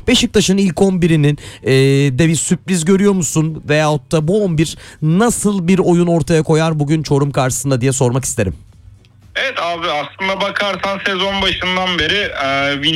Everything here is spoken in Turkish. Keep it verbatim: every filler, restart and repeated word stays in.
Beşiktaş'ın ilk on birinin e, de bir sürpriz görüyor musun? Veyahut da bu on bir nasıl bir oyun ortaya koyar bugün Çorum karşısında diye sormak isterim. Evet abi, aslında bakarsan sezon başından beri e,